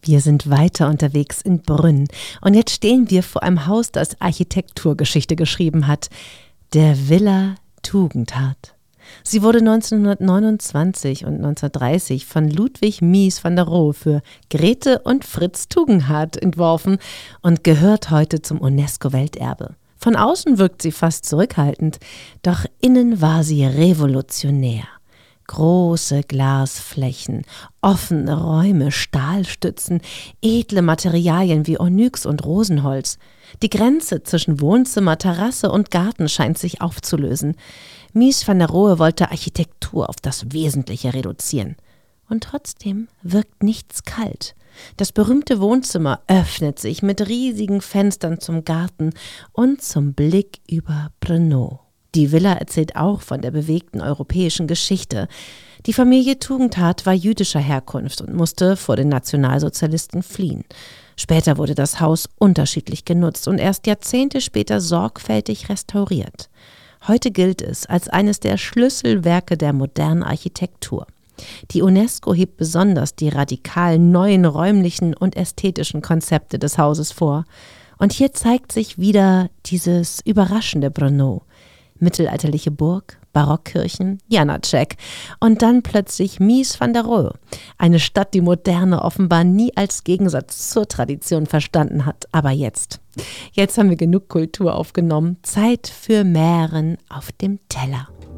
Wir sind weiter unterwegs in Brünn und jetzt stehen wir vor einem Haus, das Architekturgeschichte geschrieben hat, der Villa Tugendhat. Sie wurde 1929 und 1930 von Ludwig Mies van der Rohe für Grete und Fritz Tugendhat entworfen und gehört heute zum UNESCO-Welterbe. Von außen wirkt sie fast zurückhaltend, doch innen war sie revolutionär. Große Glasflächen, offene Räume, Stahlstützen, edle Materialien wie Onyx und Rosenholz. Die Grenze zwischen Wohnzimmer, Terrasse und Garten scheint sich aufzulösen. Mies van der Rohe wollte Architektur auf das Wesentliche reduzieren. Und trotzdem wirkt nichts kalt. Das berühmte Wohnzimmer öffnet sich mit riesigen Fenstern zum Garten und zum Blick über Brno. Die Villa erzählt auch von der bewegten europäischen Geschichte. Die Familie Tugendhat war jüdischer Herkunft und musste vor den Nationalsozialisten fliehen. Später wurde das Haus unterschiedlich genutzt und erst Jahrzehnte später sorgfältig restauriert. Heute gilt es als eines der Schlüsselwerke der modernen Architektur. Die UNESCO hebt besonders die radikalen neuen räumlichen und ästhetischen Konzepte des Hauses vor. Und hier zeigt sich wieder dieses überraschende Brno. Mittelalterliche Burg, Barockkirchen, Janáček und dann plötzlich Mies van der Rohe, eine Stadt, die Moderne offenbar nie als Gegensatz zur Tradition verstanden hat. Aber jetzt haben wir genug Kultur aufgenommen, Zeit für Mähren auf dem Teller.